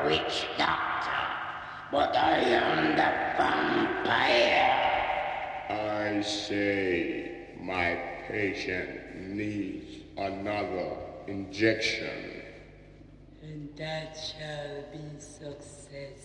a witch doctor, but I am the vampire. I say my patient needs another injection. And that shall be success.